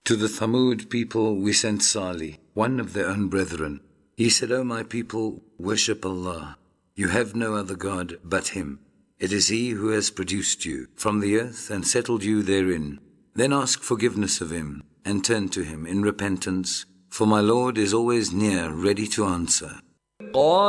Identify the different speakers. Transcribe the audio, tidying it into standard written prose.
Speaker 1: To the Thamud people we sent Salih, one of their own brethren. He said, O my people, worship Allah. You have no other God but Him. It is He who has produced you from the earth and settled you therein. Then ask forgiveness of Him and turn to Him in repentance, for my Lord is always near, ready to answer.